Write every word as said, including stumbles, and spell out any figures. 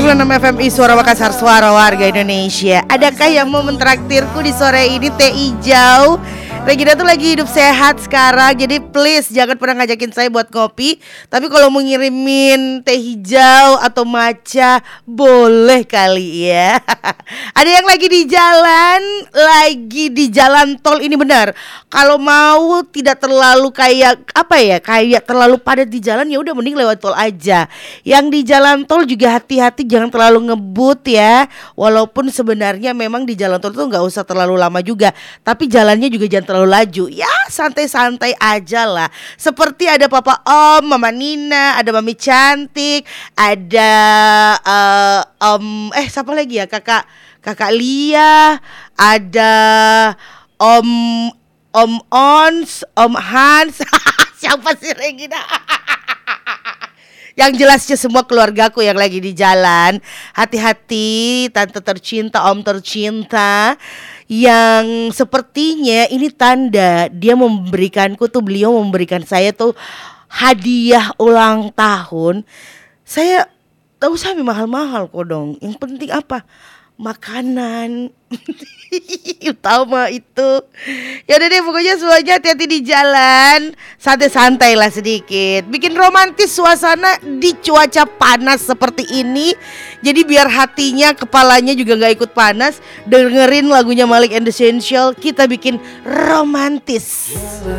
puluh enam F M I Suara Makassar, suara warga Indonesia. Adakah yang mau mentraktirku di sore ini teh hijau? Regina tuh lagi hidup sehat sekarang, jadi please jangan pernah ngajakin saya buat kopi. Tapi kalau mau ngirimin teh hijau atau matcha, boleh kali ya. Ada yang lagi di jalan, lagi di jalan tol ini benar. Kalau mau tidak terlalu kayak apa ya, kayak terlalu padat di jalan, ya udah mending lewat tol aja. Yang di jalan tol juga hati-hati, jangan terlalu ngebut ya. Walaupun sebenarnya memang di jalan tol tuh nggak usah terlalu lama juga, tapi jalannya juga jangan terlalu laju. Ya santai-santai aja lah. Seperti ada Papa Om, Mama Nina, ada Mami Cantik, ada uh, Om eh siapa lagi ya, kakak kakak Lia, ada Om Om Ons, Om Hans. Siapa sih Regina? Yang jelasnya semua keluargaku yang lagi di jalan. Hati-hati tante tercinta, om tercinta, yang sepertinya ini tanda dia memberikanku tuh, beliau memberikan saya tuh hadiah ulang tahun. Saya tahu sampai mahal-mahal kok dong. Yang penting apa? Makanan. Utama itu. Ya udah deh, pokoknya semuanya hati-hati di jalan, santai-santai lah sedikit, bikin romantis suasana di cuaca panas seperti ini. Jadi biar hatinya, kepalanya juga gak ikut panas, dengerin lagunya Malik and Essential, kita bikin romantis.